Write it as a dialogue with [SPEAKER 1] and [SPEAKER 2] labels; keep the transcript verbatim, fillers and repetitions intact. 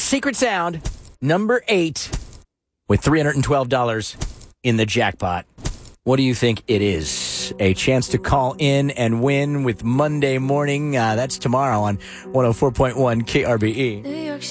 [SPEAKER 1] secret sound, number eight, with three hundred twelve dollars in the jackpot. What do you think it is? A chance to call in and win with Monday morning. Uh, that's tomorrow on one oh four point one K R B E.